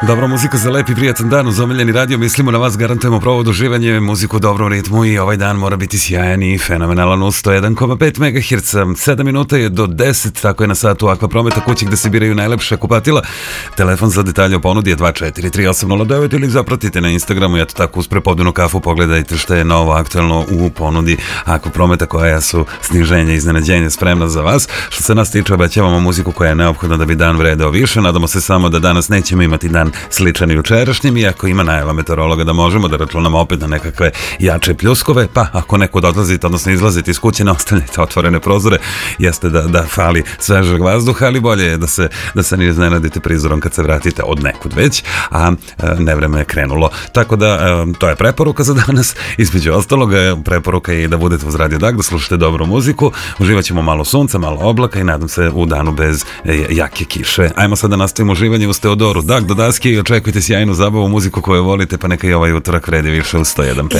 Dobra muzika za lep i prijatan dan uz omiljeni radio. Mislimo na vas, garantujemo provod uživanje, muziku u dobrom ritmu i ovaj dan mora biti sjajan i fenomenalan u 101,5 MHz. 7 minuta je do 10, tako je na satu Aqua Prometa, kući gde se biraju najlepše kupatila. Telefon za detalje o ponudi je 2438009 ili zapratite na Instagramu. Eto tako uz prepodnevnu kafu pogledajte što je novo aktualno u ponudi Aqua Prometa, koja su sniženja i iznenađenja spremna za vas. Što se nas tiče, obećavamo muziku koja je neophodna da bi dan vredeo više. Nadamo se samo da danas nećemo imati dan sličan jučerašnjim, iako ima najava meteorologa da možemo da računamo opet na nekakve jače pljuskove, pa ako nekud odlazite, odnosno izlazite iz kuće, ne ostavljajte otvorene prozore, jeste da fali svežeg vazduha, ali bolje je da se ne iznenadite prizorom kad se vratite od nekud već, a nevreme je krenulo. Tako da, to je preporuka za danas. Između ostalog, preporuka je i da budete uz Radio Dag, da slušate dobru muziku, uživat ćemo malo sunca, malo oblaka i nadam se u danu bez jake kiše. Ajmo sad da nastavimo uživanje uz Teodoru Dag do daske i očekujte sjajnu zabavu, muziku koju volite, pa neka i ovaj utorak vredi više u 101.5.